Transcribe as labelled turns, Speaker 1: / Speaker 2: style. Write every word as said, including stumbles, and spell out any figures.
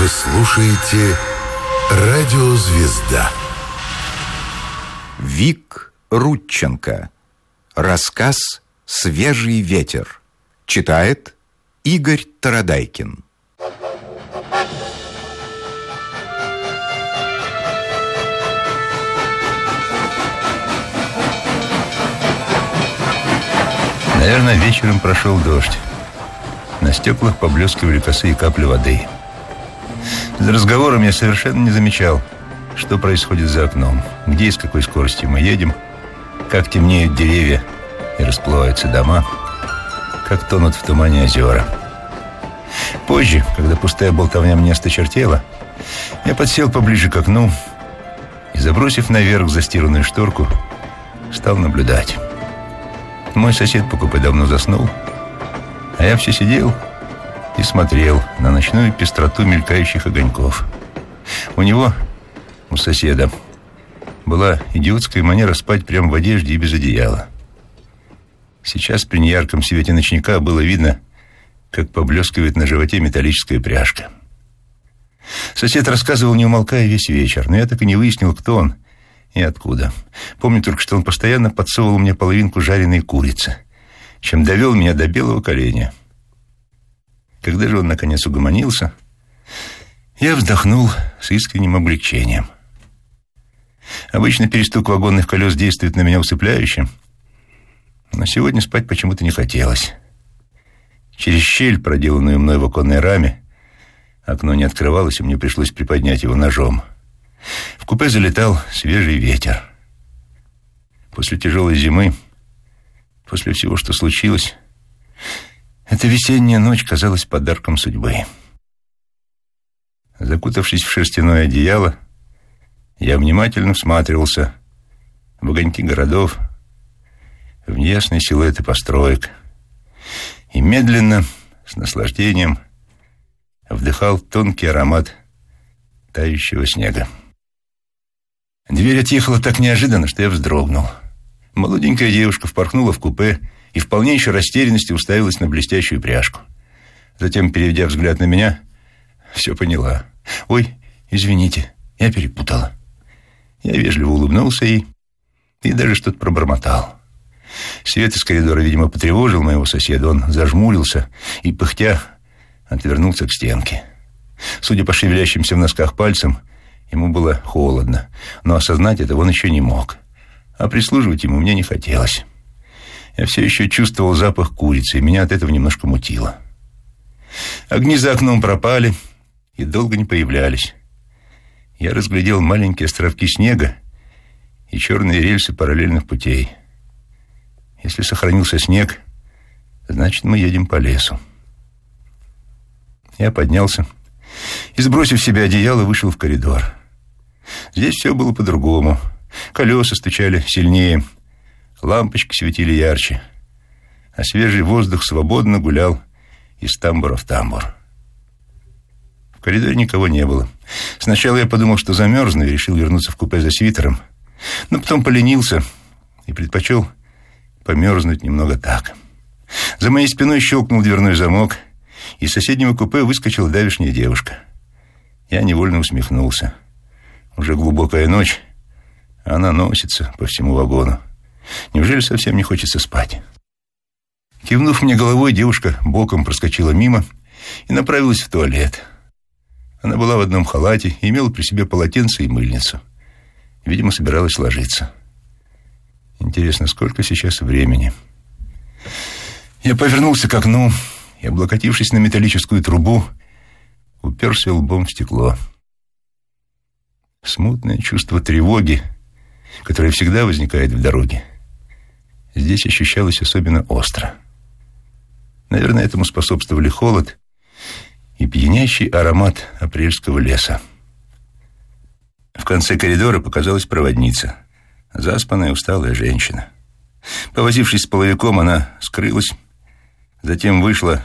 Speaker 1: Вы слушаете «Радио Звезда».
Speaker 2: Вик Рудченко. Рассказ «Свежий ветер». Читает Игорь Тарадайкин.
Speaker 3: Наверное, вечером прошел дождь. На стеклах поблескивали косые капли воды. За разговором я совершенно не замечал, что происходит за окном, где и с какой скоростью мы едем, как темнеют деревья и расплываются дома, как тонут в тумане озера. Позже, когда пустая болтовня мне осточертела, я подсел поближе к окну и, забросив наверх застиранную шторку, стал наблюдать. Мой сосед по купе давно заснул, а я все сидел и смотрел на ночную пестроту мелькающих огоньков. У него, у соседа, была идиотская манера спать прямо в одежде и без одеяла. Сейчас при неярком свете ночника было видно, как поблескивает на животе металлическая пряжка. Сосед рассказывал, не умолкая, весь вечер, но я так и не выяснил, кто он и откуда. Помню только, что он постоянно подсовывал мне половинку жареной курицы, чем довел меня до белого коленя. Когда же он, наконец, угомонился, я вздохнул с искренним облегчением. Обычно перестук вагонных колес действует на меня усыпляюще, но сегодня спать почему-то не хотелось. Через щель, проделанную мной в оконной раме, окно не открывалось, и мне пришлось приподнять его ножом. В купе залетал свежий ветер. После тяжелой зимы, после всего, что случилось, эта весенняя ночь казалась подарком судьбы. Закутавшись в шерстяное одеяло, я внимательно всматривался в огоньки городов, в неясные силуэты построек и медленно, с наслаждением, вдыхал тонкий аромат тающего снега. Дверь отъехала так неожиданно, что я вздрогнул. Молоденькая девушка впорхнула в купе и в полнейшей растерянности уставилась на блестящую пряжку. Затем, переведя взгляд на меня, все поняла. «Ой, извините, я перепутала». Я вежливо улыбнулся ей и даже что-то пробормотал. Свет из коридора, видимо, потревожил моего соседа. Он зажмурился и, пыхтя, отвернулся к стенке. Судя по шевелящимся в носках пальцам, ему было холодно, но осознать этого он еще не мог. А прислуживать ему мне не хотелось. Я все еще чувствовал запах курицы, и меня от этого немножко мутило. Огни за окном пропали и долго не появлялись. Я разглядел маленькие островки снега и черные рельсы параллельных путей. Если сохранился снег, значит, мы едем по лесу. Я поднялся и, сбросив с себя одеяло, вышел в коридор. Здесь все было по-другому. Колеса стучали сильнее, лампочки светили ярче, а свежий воздух свободно гулял из тамбура в тамбур. В коридоре никого не было. Сначала я подумал, что замерзну, и решил вернуться в купе за свитером, но потом поленился и предпочел померзнуть немного так. За моей спиной щелкнул дверной замок, и из соседнего купе выскочила давешняя девушка. Я невольно усмехнулся. Уже глубокая ночь, а она носится по всему вагону. Неужели совсем не хочется спать? Кивнув мне головой, девушка боком проскочила мимо и направилась в туалет. Она была в одном халате и имела при себе полотенце и мыльницу. Видимо, собиралась ложиться. Интересно, сколько сейчас времени? Я повернулся к окну и, облокотившись на металлическую трубу, уперся лбом в стекло. Смутное чувство тревоги, которое всегда возникает в дороге, здесь ощущалось особенно остро. Наверное, этому способствовали холод и пьянящий аромат апрельского леса. В конце коридора показалась проводница, заспанная, усталая женщина. Повозившись с половиком, она скрылась, затем вышла